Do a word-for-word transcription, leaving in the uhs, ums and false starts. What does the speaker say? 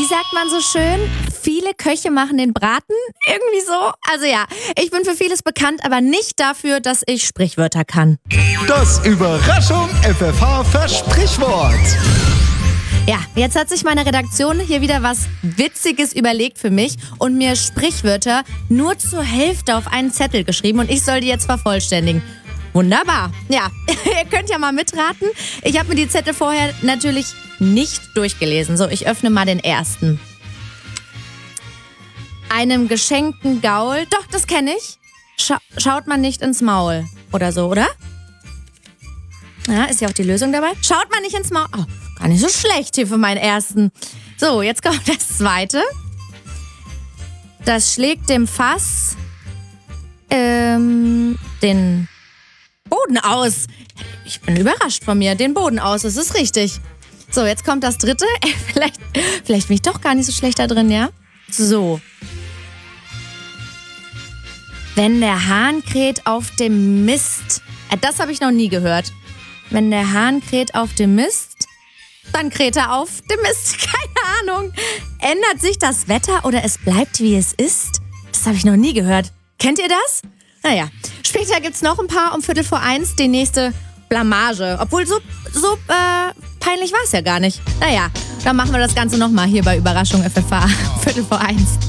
sagt man so schön? Viele Köche machen den Braten? Irgendwie so? Also ja, ich bin für vieles bekannt, aber nicht dafür, dass ich Sprichwörter kann. Das Überraschung F F H-Versprichwort. Ja, jetzt hat sich meine Redaktion hier wieder was Witziges überlegt für mich und mir Sprichwörter nur zur Hälfte auf einen Zettel geschrieben und ich soll die jetzt vervollständigen. Wunderbar. Ja, ihr könnt ja mal mitraten. Ich habe mir die Zettel vorher natürlich nicht durchgelesen. So, ich öffne mal den ersten. Einem geschenkten Gaul, doch, das kenne ich, Scha- schaut man nicht ins Maul. Oder so, oder? Ja, ist ja auch die Lösung dabei. Schaut man nicht ins Maul. Oh, gar nicht so schlecht hier für meinen ersten. So, jetzt kommt das zweite. Das schlägt dem Fass ähm, den Boden aus. Ich bin überrascht von mir. Den Boden aus, das ist richtig. So, jetzt kommt das dritte. Vielleicht, vielleicht bin ich doch gar nicht so schlecht da drin, ja? So. Wenn der Hahn kräht auf dem Mist. Äh, das habe ich noch nie gehört. Wenn der Hahn kräht auf dem Mist, dann kräht er auf dem Mist. Keine Ahnung. Ändert sich das Wetter oder es bleibt, wie es ist? Das habe ich noch nie gehört. Kennt ihr das? Naja, später gibt's noch ein paar um Viertel vor eins, die nächste Blamage. Obwohl, so, so äh, peinlich war es ja gar nicht. Naja, dann machen wir das Ganze nochmal hier bei Überraschung F F H. Viertel vor eins.